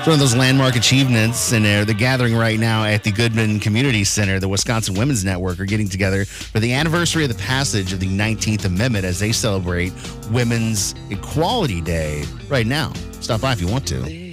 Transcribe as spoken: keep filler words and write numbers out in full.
It's one of those landmark achievements, and uh, the gathering right now at the Goodman Community Center. The Wisconsin Women's Network are getting together for the anniversary of the passage of the nineteenth Amendment as they celebrate Women's Equality Day right now. Stop by if you want to.